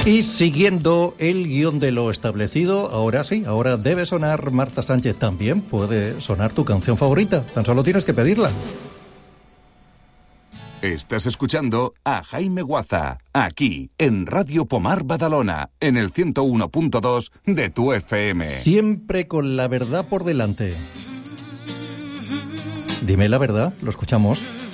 Y siguiendo el guión de lo establecido, ahora sí, ahora debe sonar Marta Sánchez también. Puede sonar tu canción favorita, tan solo tienes que pedirla. Estás escuchando a Jaime Guaza, aquí, en Radio Pomar Badalona, en el 101.2 de tu FM. Siempre con la verdad por delante. Dime la verdad, lo escuchamos.